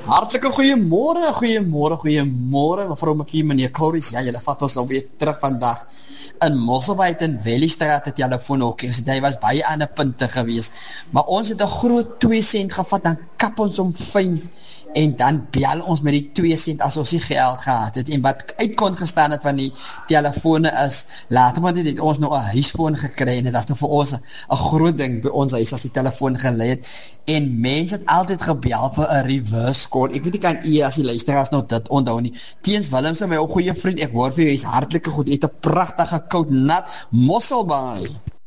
Hartlike goeiemôre, mevrou Makie, meneer Corries. Ja, julle vat ons nou weer terug vandag. In Mosselbaai en Wellystraat het telefoonhokkie gesit. Hy was baie aan 'n punte gewees. Maar ons het 'n groot 2 sent gevat, dan kap ons hom fyn. En dan bel ons met die 2 sent as ons nie geld gehad het. En wat uit kon gestaan het van die telefone is, later maar dit het ons nou 'n huisfoon gekry en dit was nou vir ons 'n groot ding by ons huis as die telefoon gelei het. En mense het altyd gebel vir 'n reverse call. Ek weet nie kan u as die luisteraars nou dit onthou nie. Teens Willem se my ou goeie vriend, ek hoor vir jou, hy's hartlike goed. Hy het 'n pragtige koud nat Mosselbaai.